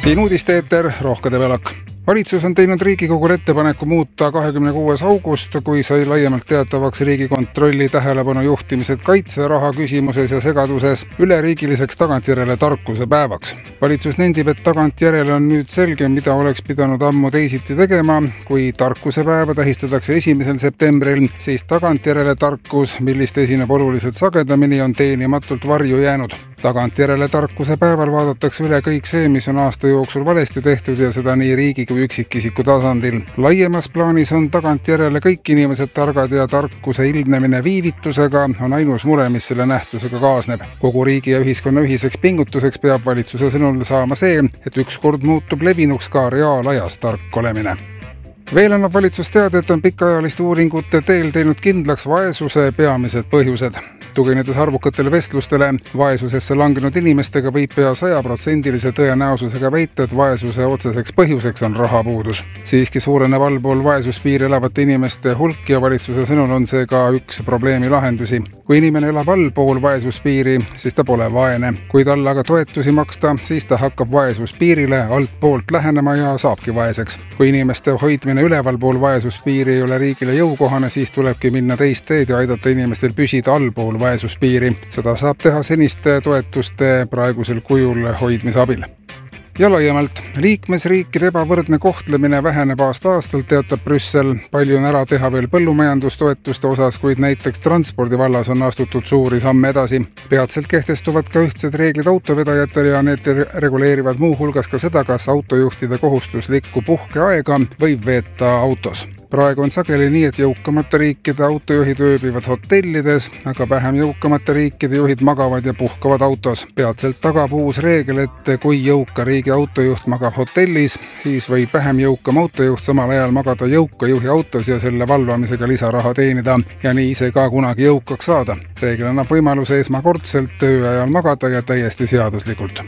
Siin uudisteeter, Rohkede Velak. Valitsus on teinud Riigikogule ettepaneku muuta 26. august, kui sai laiemalt teatavaks Riigikontrolli tähelepanu juhtimised kaitseraha küsimuses ja segaduses üleriigiliseks tagantjärele tarkuse päevaks. Valitsus nendib, et tagantjärele on nüüd selge, mida oleks pidanud ammu teisiti tegema. Kui tarkuse päeva tähistatakse 1. septembril, siis tagantjärele tarkus, millist esineb oluliselt sagedamini, on teenimatult varju jäänud. Tagantjärele tarkuse päeval vaadatakse üle kõik see, mis on aasta jooksul valesti tehtud ja seda nii riigi kui üksikisiku tasandil. Laiemas plaanis on tagantjärele kõik inimesed targad ja tarkuse ilmnemine viivitusega on ainus mure, mis selle nähtusega kaasneb. Kogu riigi ja ühiskonna ühiseks pingutuseks peab valitsuse sõnul saama see, et ükskord muutub levinuks ka reaalajas tark olemine. Veel annab valitsus teada, et on pikaajaliste uuringute teel teinud kindlaks vaesuse peamised põhjused. Tuginedes arvukatele vestlustele vaesusesse langenud inimestega võib pea 100% tõenäosusega väita, et vaesuse otseseks põhjuseks on rahapuudus. Siiski suureneb allpool vaesuspiiri elavate inimeste hulk ja valitsuse sõnul on see ka üks probleemi lahendusi. Kui inimene elab allpool vaesuspiiri, siis ta pole vaene. Kui talle aga toetusi maksta, siis ta hakkab vaesuspiirile altpoolt lähenema ja saabki vaeseks. Kui inimeste hoidmine ülevalpool vaesuspiiri ei ole riigile jõukohane, siis tulebki minna teist teed ja aidata inimestel püsida allpool vaesuspiiri. Seda saab teha seniste toetuste praegusel kujul hoidmise abil. Ja laiemalt, liikmesriikide ebavõrdne kohtlemine väheneb aasta-aastalt, teatab Brüssel. Palju on ära teha veel põllumajandustoetuste osas, kuid näiteks transpordi vallas on astutud suuri samme edasi. Peatselt kehtestuvad ka ühtsed reeglid autovedajatele ja need reguleerivad muu hulgas ka seda, kas autojuhtide kohustuslikku puhkeaega võib veeta autos. Praegu on sageli nii, et jõukamate riikide autojuhid ööbivad hotellides, aga vähem jõukamate riikide juhid magavad ja puhkavad autos. Peatselt tagab uus reegel, et kui jõuka riigi autojuht magab hotellis, siis võib vähem jõukam autojuht samal ajal magada jõuka juhi autos ja selle valvamisega lisaraha teenida ja nii ise ka kunagi jõukaks saada. Reegel annab võimaluse esmakordselt tööajal magada ja täiesti seaduslikult.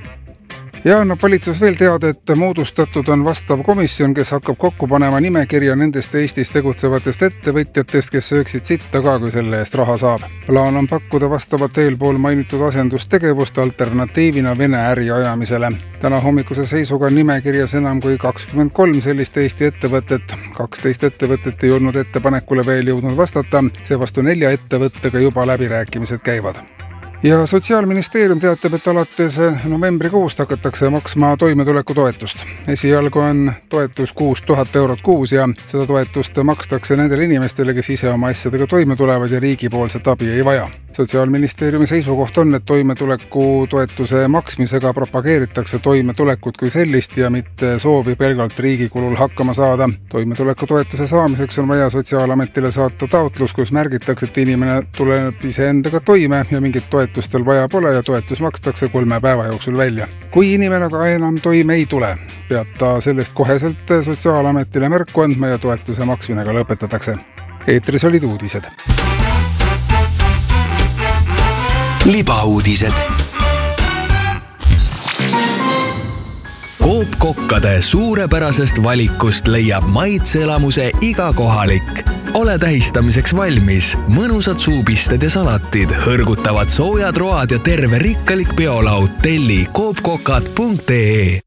Ja annab valitsus veel teada, et moodustatud on vastav komisjon, kes hakkab kokku panema nimekirja nendest Eestis tegutsevatest ettevõtjatest, kes sööksid sitta ka, kui selle eest raha saab. Plaan on pakkuda vastavat eelpool mainitud asendustegevust alternatiivina Vene äri ajamisele. Täna hommikuse seisuga on nimekirjas enam kui 23 sellist Eesti ettevõtet. 12 ettevõtet ei olnud ettepanekule veel jõudnud vastata, seevastu 4 ettevõttega juba läbirääkimised käivad. Ja Sotsiaalministeerium teatab, et alates novembrikuust hakatakse maksma toimetulekutoetust. Esialgu on toetus 6000 eurot kuus ja seda toetust makstakse nendele inimestele, kes ise oma asjadega toime tulevad ja riigipoolset abi ei vaja. Sotsiaalministeeriumi seisukoht on, et toimetulekutoetuse maksmisega propageeritakse toimetulekut kui sellist ja mitte soovi pelgalt riigikulul hakkama saada. Toimetulekutoetuse saamiseks on vaja Sotsiaalametile saata taotlus, kus märgitakse, et inimene tuleb iseendaga toime ja mingit toetustel vaja pole ja toetus makstakse 3 päeva jooksul välja. Kui inimene aga enam toime ei tule, peab ta sellest koheselt Sotsiaalametile märku andma ja toetuse maksmine ka lõpetatakse. Eetris olid uudised. Libauudised. Coop kokkade suurepärasest valikust leiab maitseelamuse iga kohalik. Ole tähistamiseks valmis. Mõnusad suupisted ja salatid, hõrgutavad soojad road ja terve rikkalik peolaud. Telli coopkokad.ee.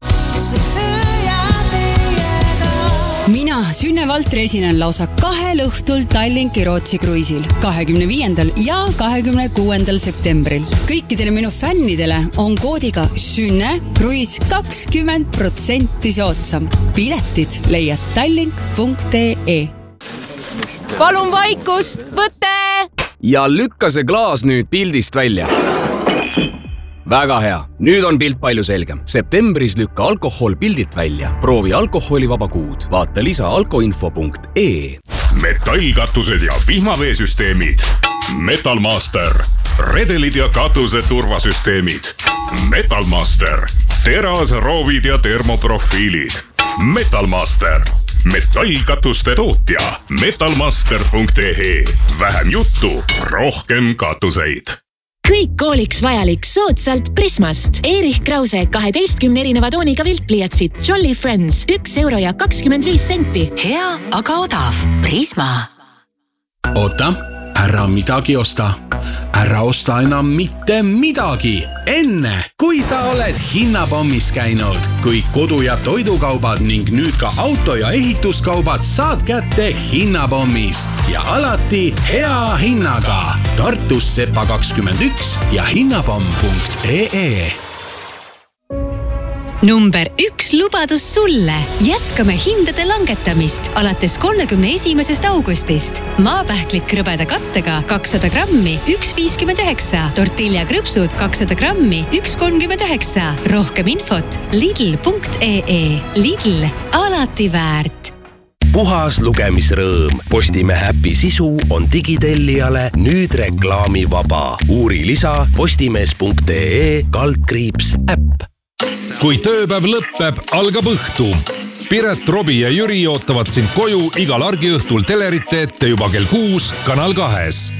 Mina, Sünne Valtri, esinen lausa 2 õhtul Tallinki Rootsi kruiisil 25. ja 26. septembril. Kõikidele minu fännidele on koodiga Sünne kruiis 20% soodsam. Piletid leiad tallink.ee. Palun vaikust, võte! Ja lükka see klaas nüüd pildist välja. Väga hea. Nüüd on pilt palju selgem. Septembris lükka alkohol pildilt välja. Proovi alkoholivaba kuud. Vaata lisa alkoinfo.ee. Metallkatused ja vihmaveesüsteemid. Metalmaster. Redelid ja katuse turvasüsteemid. Metalmaster. Teras, roovid ja termoprofiilid. Metalmaster. Metallkatuste tootja. Metalmaster.ee. Vähem juttu, rohkem katuseid. Kõik kooliks vajalik soodsalt Prismast. Erich Krause 12 erineva tooniga viltpliatsid. Jolly Friends 1 euro ja 25 senti. Hea, aga odav. Prisma. Oota, ära midagi osta. Ära osta enam mitte midagi. Enne, kui sa oled hinnapommis käinud, kui kodu- ja toidukaubad ning nüüd ka auto- ja ehituskaubad saad kätte hinnapommist ja alati hea hinnaga. Tartus Sepa 21 ja hinnapomm.ee. Number 1 lubadus sulle. Jätkame hindade langetamist alates 31. augustist. Maapähklik krõbeda kattega 200 grammi 1,59. Tortiljakrõpsud 200 grammi 1,39. Rohkem infot lidl.ee. Lidl, alati väärt. Puhas lugemisrõõm. Postimehe äpi sisu on digitellijale nüüd reklaamivaba. Uuri lisa postimees.ee/äpp. Kui tööpäev lõppeb, algab õhtu. Piret, Robi ja Jüri ootavad sind koju igal argiõhtul telerite ette juba kell 6 Kanal 2.